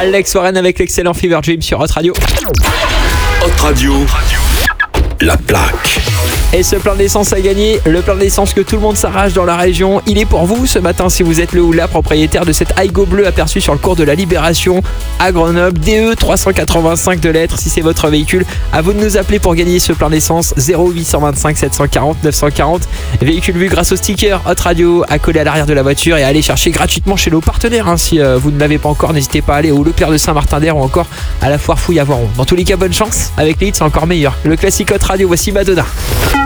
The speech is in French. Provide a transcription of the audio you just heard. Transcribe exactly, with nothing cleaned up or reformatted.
Alex Warren avec l'excellent Fever Dream sur Hot Radio. Hot Radio, la plaque. Et ce plein d'essence à gagner, le plein d'essence que tout le monde s'arrache dans la région, il est pour vous ce matin si vous êtes le ou la propriétaire de cette Aygo bleue aperçue sur le cours de la Libération à Grenoble. D E trois cent quatre-vingt-cinq de lettres, si c'est votre véhicule, à vous de nous appeler pour gagner ce plein d'essence. Zéro huit cent vingt-cinq sept cent quarante neuf cent quarante. Véhicule vu grâce au sticker Hot Radio accolé à l'arrière de la voiture et à aller chercher gratuitement chez nos partenaires. Hein, si euh, vous ne l'avez pas encore, n'hésitez pas à aller au Leclerc de Saint-Martin-d'Air ou encore à la foire Fouille à Voiron. Dans tous les cas, bonne chance. Avec les hits, c'est encore meilleur. Le classique Hot Radio, voici Madonna.